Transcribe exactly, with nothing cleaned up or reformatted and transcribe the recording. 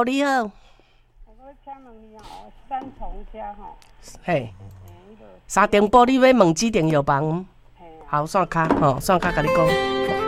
务你好。 我请问你哦，三重家吼， 嘿，三重埔你要问几间药房？好，线卡吼，线卡甲你讲。